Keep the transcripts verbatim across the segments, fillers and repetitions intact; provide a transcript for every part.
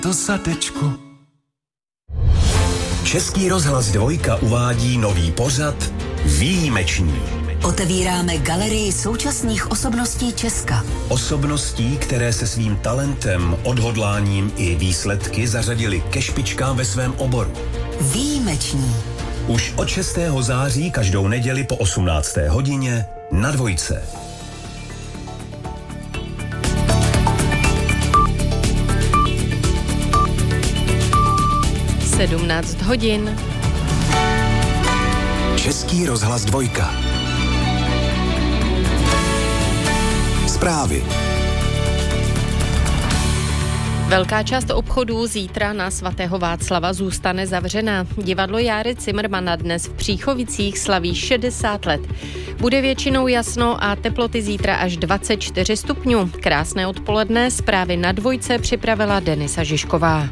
to zadečku. Český rozhlas Dvojka uvádí nový pořad Výjimeční. Otevíráme galerii současných osobností Česka. Osobností, které se svým talentem, odhodláním i výsledky zařadili ke špičkám ve svém oboru. Výjimeční. Už od šestého září každou neděli po osmnácté hodině na Dvojce. sedmnáct hodin. Český rozhlas Dvojka. Zprávy. Velká část obchodů zítra na svatého Václava zůstane zavřená. Divadlo Járy Cimrmana dnes v Příchovicích slaví šedesát let. Bude většinou jasno a teploty zítra až dvacet čtyři stupňů. Krásné odpoledne, zprávy na Dvojce připravila Denisa Žižková.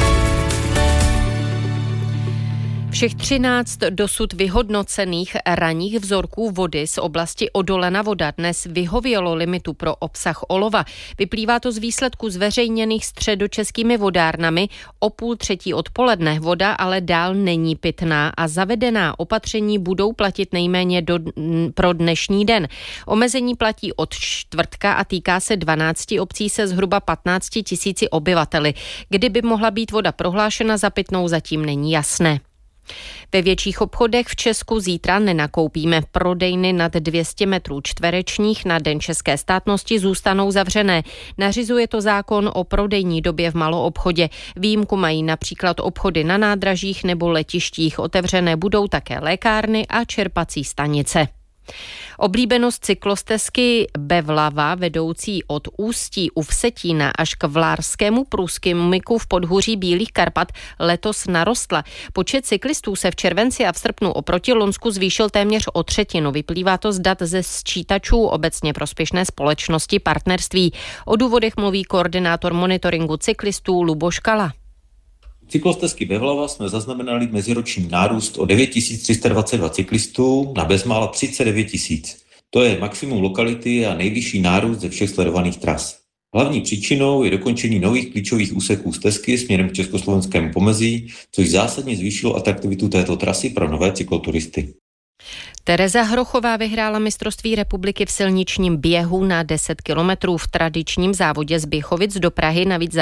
Všech třináct dosud vyhodnocených ranních vzorků vody z oblasti Odolena Voda dnes vyhovělo limitu pro obsah olova. Vyplývá to z výsledků zveřejněných středočeskými vodárnami o půl třetí odpoledne. Voda ale dál není pitná a zavedená opatření budou platit nejméně do, pro dnešní den. Omezení platí od čtvrtka a týká se dvanácti obcí se zhruba patnácti tisíci obyvateli. Kdyby mohla být voda prohlášena za pitnou, zatím není jasné. Ve větších obchodech v Česku zítra nenakoupíme. Prodejny nad dvě stě metrů čtverečních na Den české státnosti zůstanou zavřené. Nařizuje to zákon o prodejní době v maloobchodě. Výjimku mají například obchody na nádražích nebo letištích. Otevřené budou také lékárny a čerpací stanice. Oblíbenost cyklostezky Bevlava vedoucí od Ústí u Vsetína až k Vlárskému průsmyku v podhůří Bílých Karpat letos narostla. Počet cyklistů se v červenci a v srpnu oproti loňsku zvýšil téměř o třetinu. Vyplývá to z dat ze sčítačů obecně prospěšné společnosti Partnerství. O důvodech mluví koordinátor monitoringu cyklistů Luboš Kala. Cyklostezky Bevlava jsme zaznamenali meziroční nárůst o devět tisíc tři sta dvacet dva cyklistů na bezmála třicet devět tisíc. To je maximum lokality a nejvyšší nárůst ze všech sledovaných tras. Hlavní příčinou je dokončení nových klíčových úseků stezky směrem k československému pomezí, což zásadně zvýšilo atraktivitu této trasy pro nové cykloturisty. Tereza Hrochová vyhrála mistrovství republiky v silničním běhu na deset kilometrů v tradičním závodě z Běchovic do Prahy, navíc